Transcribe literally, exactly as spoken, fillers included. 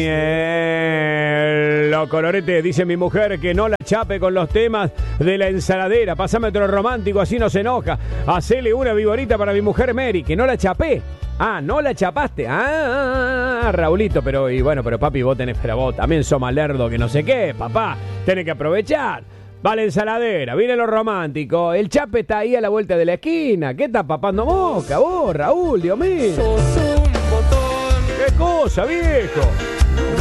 Los coloretes, dice mi mujer que no la chape con los temas de la ensaladera. Pásame otro romántico, así no se enoja. Hacele una viborita para mi mujer Mary, que no la chapé. Ah, no la chapaste. Ah, Raulito, pero y bueno, pero papi, vos tenés, pero vos también sos más lerdo que no sé qué, papá. Tenés que aprovechar. Vale, ensaladera, viene lo romántico. El chape está ahí a la vuelta de la esquina. ¿Qué estás papando mosca vos, Raúl? Dios mío. Sos un botón. ¿Qué cosa, viejo?